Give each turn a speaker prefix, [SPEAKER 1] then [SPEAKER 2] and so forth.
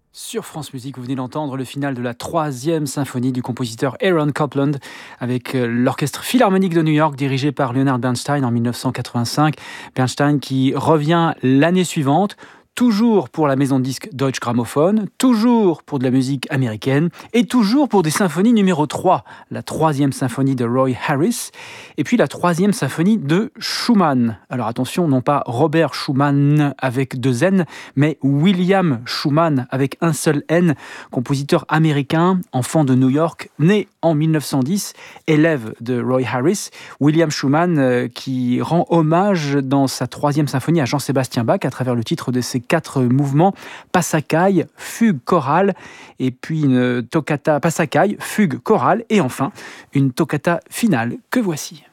[SPEAKER 1] Sur France Musique, vous venez d'entendre le final de la 3e symphonie du compositeur Aaron Copland avec l'Orchestre Philharmonique de New York dirigé par Leonard Bernstein en 1985. Bernstein qui revient l'année suivante, toujours pour la maison de disques Deutsche Grammophon, toujours pour de la musique américaine et toujours pour des symphonies numéro 3, la 3e symphonie de Roy Harris et puis la 3e symphonie de Schumann. Alors attention, non pas Robert Schumann avec 2 N, mais William Schumann avec un seul N, compositeur américain, enfant de New York, né en 1910, élève de Roy Harris. William Schumann qui rend hommage dans sa 3e symphonie à Jean-Sébastien Bach à travers le titre de ses 4 mouvements, Passacaille, fugue chorale, et puis une toccata Passacaille, fugue chorale, et enfin une toccata finale que voici.